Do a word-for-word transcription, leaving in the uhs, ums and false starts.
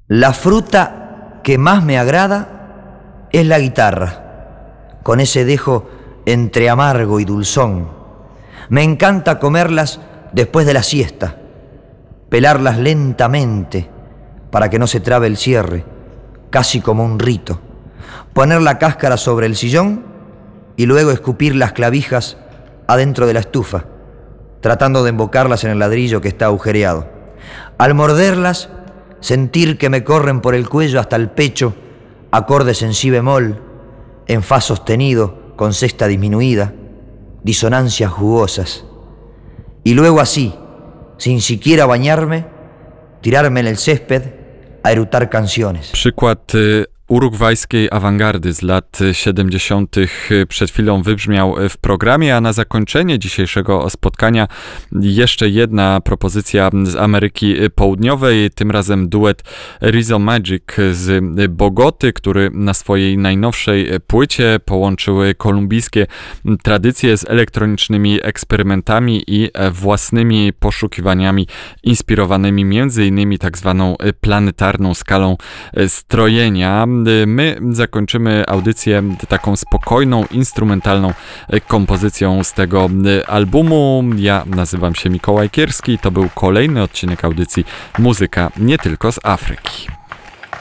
La fruta que más me agrada es la guitarra, con ese dejo entre amargo y dulzón. Me encanta comerlas después de la siesta, pelarlas lentamente para que no se trabe el cierre, casi como un rito, poner la cáscara sobre el sillón y luego escupir las clavijas adentro de la estufa, tratando de embocarlas en el ladrillo que está agujereado. Al morderlas, sentir que me corren por el cuello hasta el pecho acordes en si bemol, en fa sostenido con sexta disminuida, disonancias jugosas. Y luego así, sin siquiera bañarme, tirarme en el césped a erutar canciones. Przykład urugwajskiej awangardy z lat siedemdziesiątych przed chwilą wybrzmiał w programie, a na zakończenie dzisiejszego spotkania jeszcze jedna propozycja z Ameryki Południowej, tym razem duet Rizzo Magic z Bogoty, który na swojej najnowszej płycie połączył kolumbijskie tradycje z elektronicznymi eksperymentami i własnymi poszukiwaniami inspirowanymi między innymi tak zwaną planetarną skalą strojenia. My zakończymy audycję taką spokojną, instrumentalną kompozycją z tego albumu. Ja nazywam się Mikołaj Kierski. To był kolejny odcinek audycji Muzyka nie tylko z Afryki.